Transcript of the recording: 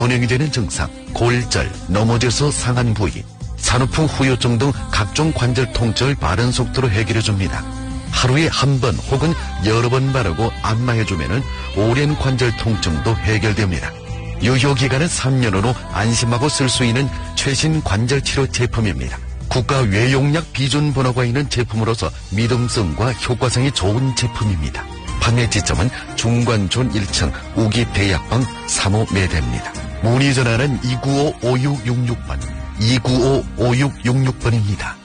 원형이 되는 증상, 골절, 넘어져서 상한 부위, 산후풍 후유증 등 각종 관절 통증을 빠른 속도로 해결해줍니다. 하루에 한 번 혹은 여러 번 바르고 안마해주면 오랜 관절 통증도 해결됩니다. 유효기간은 3년으로 안심하고 쓸 수 있는 최신 관절치료 제품입니다. 국가 외용약 비준 번호가 있는 제품으로서 믿음성과 효과성이 좋은 제품입니다. 판매 지점은 중관촌 1층 우기대약방 3호 매대입니다. 문의 전화는 295-5666번, 295-5666번입니다.